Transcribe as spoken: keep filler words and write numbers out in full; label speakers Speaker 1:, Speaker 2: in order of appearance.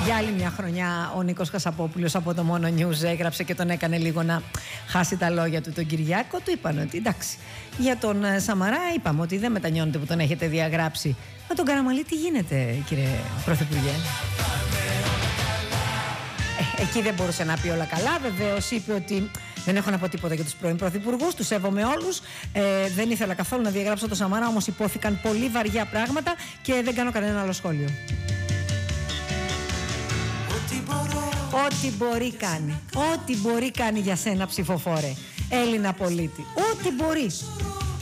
Speaker 1: Για άλλη μια χρονιά ο Νίκος Χασαπόπουλος από το Μόνο News έγραψε και τον έκανε λίγο να χάσει τα λόγια του τον Κυριάκο. Του είπαν ότι εντάξει, για τον Σαμαρά είπαμε ότι δεν μετανιώνεται που τον έχετε διαγράψει. Με τον Καραμανλή τι γίνεται, κύριε Πρωθυπουργέ? Ε, εκεί δεν μπορούσε να πει όλα καλά. Βεβαίως είπε ότι δεν έχω να πω τίποτα για τους πρώην πρωθυπουργούς, τους σέβομαι όλους. Ε, δεν ήθελα καθόλου να διαγράψω το Σαμαρά, όμως υπόθηκαν πολύ βαριά πράγματα και δεν κάνω κανένα άλλο σχόλιο. Ό,τι μπορεί κάνει. Ό,τι μπορεί κάνει για σένα, ψηφοφόρε. Έλληνα πολίτη. Ό,τι μπορεί.